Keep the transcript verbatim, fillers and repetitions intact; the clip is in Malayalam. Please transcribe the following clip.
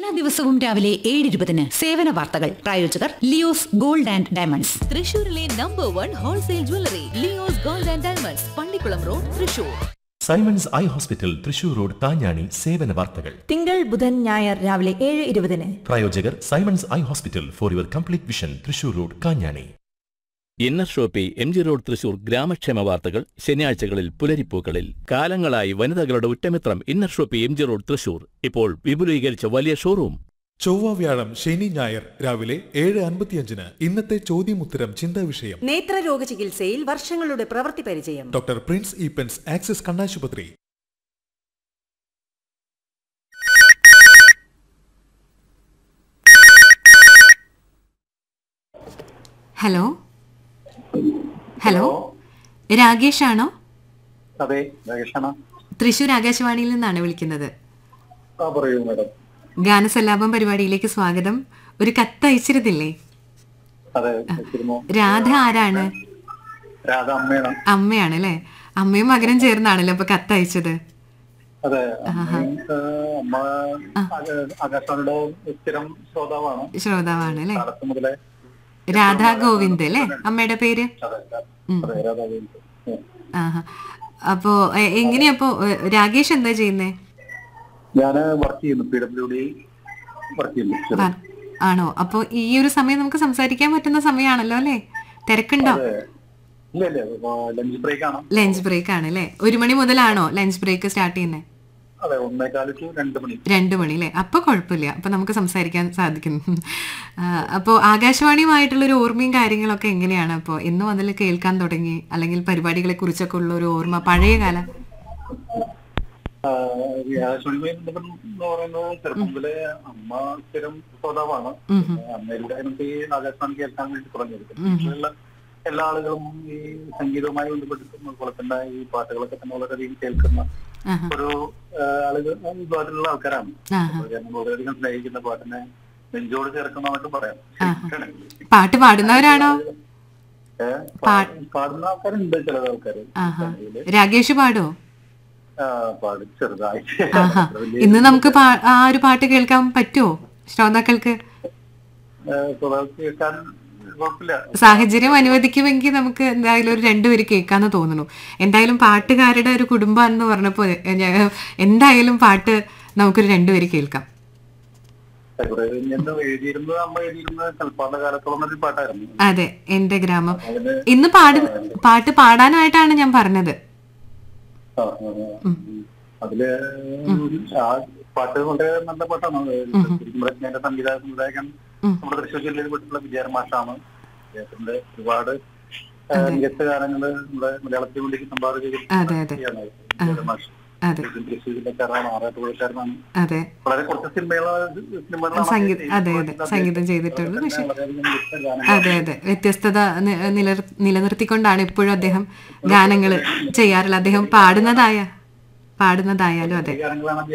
എല്ലാ ദിവസവും രാവിലെ ഏഴ് ഇരുപതിന് സേവന വാർത്തകൾ. പ്രായോജകർ ലിയോസ് ഗോൾഡ് ആൻഡ് ഡയമണ്ട്സ്. തൃശൂരിലെ number one wholesale jewellery Leo's gold and diamonds, Pallikkulam road, Thrissur. Symons eye hospital, Thrissur road, താഞ്ഞാണി. സേവന വാർത്തകൾ തിങ്കൾ, ബുധൻ, ഞായർ രാവിലെ ഏഴ് ഇരുപതിന്. പ്രായോജകർ Symons eye hospital, for your complete vision, Thrissur road, Kanjani. Inner Shopee, M G road, Thrissur. ഗ്രാമക്ഷേമ വാർത്തകൾ ശനിയാഴ്ചകളിൽ പുലരിപ്പൂക്കളിൽ. കാലങ്ങളായി വനിതകളുടെ ഉറ്റമിത്രം inner Shopee, M G road, Thrissur. ഇപ്പോൾ വിപുലീകരിച്ച വലിയ ഷോറൂം. ചൊവ്വ, വ്യാഴം, ശനി, ഞായർ രാവിലെ ഏഴ് അൻപത്തിയഞ്ചിന് ഇന്നത്തെ ചോദ്യമുത്തരം ചിന്താ വിഷയം. നേത്രരോഗ ചികിത്സയിൽ വർഷങ്ങളുടെ പ്രവൃത്തി പരിചയം. ഡോക്ടർ പ്രിൻസ് ഈപ്പൻസ്, ആക്സിസ് കണ്ണാശുപത്രി. ഹലോ ഹലോ രാകേഷ് ആണോ? അതെ, രാകേഷാണ്. തൃശൂർ ആകാശവാണിയിൽ നിന്നാണ് വിളിക്കുന്നത്. പറയൂ മാഡം. ഗാനസല്ലാപം പരിപാടിയിലേക്ക് സ്വാഗതം. ഒരു കത്ത് അയച്ചിരുന്നില്ലേ? രാധ ആരാണ്? രാധ അമ്മയാണ്. അമ്മയാണ് അല്ലേ? അമ്മയും മകനും ചേർന്നാണല്ലോ അപ്പൊ കത്ത് അയച്ചത്. അതെ, അമ്മ ആകാശവാണിയുടെ സ്ഥിരം ശ്രോതാവാണ്. ശ്രോതാവാണ് അല്ലേ? രാധാ ഗോവിന്ദ് അല്ലേ അമ്മയുടെ പേര്? ആഹാ. അപ്പോ എങ്ങനെയപ്പോ രാകേഷ് എന്താ ചെയ്യുന്നേ? ഞാന് വർക്ക് ചെയ്യുന്നു, പി ഡബ്ല്യു ഡി വർക്ക് ചെയ്യുന്നു. ആണോ? അപ്പൊ ഈ ഒരു സമയം നമുക്ക് സംസാരിക്കാൻ പറ്റുന്ന സമയമാണല്ലോ അല്ലേ? തിരക്കുണ്ടോ? ലഞ്ച് ബ്രേക്ക് ആണ്. ലഞ്ച് ബ്രേക്ക് ആണ് അല്ലേ? ഒരു മണി മുതലാണോ ലഞ്ച് ബ്രേക്ക് സ്റ്റാർട്ട് ചെയ്യുന്നത്? രണ്ടു മണി അല്ലേ? അപ്പൊ കുഴപ്പമില്ല, അപ്പൊ നമുക്ക് സംസാരിക്കാൻ സാധിക്കും. അപ്പോ ആകാശവാണിയുമായിട്ടുള്ള ഒരു ഓർമ്മയും കാര്യങ്ങളൊക്കെ എങ്ങനെയാണ്? അപ്പൊ എന്നും അതിൽ കേൾക്കാൻ തുടങ്ങി, അല്ലെങ്കിൽ പരിപാടികളെ കുറിച്ചൊക്കെ ഉള്ള ഒരു ഓർമ്മ, പഴയ കാല ചെറുപ്പം മുതലേ അമ്മ സ്ഥിരം ശ്രോതാവാണ്. അമ്മയിലൂടെ എനിക്ക് ആകാശവാണി കേൾക്കാൻ വേണ്ടി തുടങ്ങിയത്. എല്ലാ ആളുകളും ഈ സംഗീതവുമായി ബന്ധപ്പെട്ടിട്ടും അതുപോലെ തന്നെ ഈ പാട്ടുകളൊക്കെ തന്നെ വളരെയധികം കേൾക്കുന്ന ഒരു ആളുകൾ വിഭാഗത്തിലുള്ള ആൾക്കാരാണ്. വളരെയധികം സ്നേഹിക്കുന്ന പാട്ടിനെ നെഞ്ചോട് ചേർക്കുന്നതൊക്കെ പറയാം. പാട്ട് പാടുന്നവരാണോ? പാടുന്ന ആൾക്കാരുണ്ട്, ചില ആൾക്കാര്. രാകേഷ് പാടോ? പാടും ചെറുതായിട്ട്. ഇന്ന് നമുക്ക് ആ ഒരു പാട്ട് കേൾക്കാൻ പറ്റുമോ ശ്രോതാക്കൾക്ക്? കേൾക്കാൻ സാഹചര്യം അനുവദിക്കുമെങ്കിൽ നമുക്ക് എന്തായാലും ഒരു രണ്ടുപേര് കേൾക്കാന്ന് തോന്നുന്നു. എന്തായാലും പാട്ടുകാരുടെ ഒരു കുടുംബം എന്ന് പറഞ്ഞപ്പോ എന്തായാലും പാട്ട് നമുക്കൊരു രണ്ടുപേര് കേൾക്കാം. അതെ, എന്റെ ഗ്രാമം. ഇന്ന് പാട് പാട്ട് പാടാനായിട്ടാണ് ഞാൻ പറഞ്ഞത്. അതില് പാട്ട് വളരെ നല്ല പാട്ടാണ്. സംഗീത സംവിധായകൻ നമ്മുടെ തൃശ്ശൂർ ജില്ലയിൽ പെട്ടിട്ടുള്ള വിജയൻ മാഷാണ്. അദ്ദേഹത്തിന്റെ ഒരുപാട് മികച്ച ഗാനങ്ങള് നമ്മുടെ മലയാളത്തിന് വേണ്ടി സംഭാവന ചെയ്തിട്ടുള്ളതാണ് മാഷ്. തൃശ്ശൂർ ജില്ലക്കാരനാണ്, ആറാട്ടുപുഴക്കാരനാണ്. വളരെ കുറച്ച് സിനിമകളാണ് സംഗീതം ചെയ്തിട്ടുള്ളത്. പക്ഷെ അതെ അതെ വ്യത്യസ്തത നിലനിർത്തിക്കൊണ്ടാണ് ഇപ്പോഴും അദ്ദേഹം ഗാനങ്ങൾ ചെയ്യാറുള്ളത്. അദ്ദേഹം പാടുന്നതായ പാടുന്നതായാലും അതെ.